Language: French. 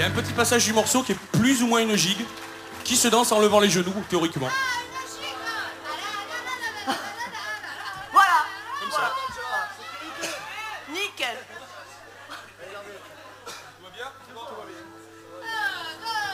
y a un petit passage du morceau qui est plus ou moins une gigue, qui se danse en levant les genoux, théoriquement.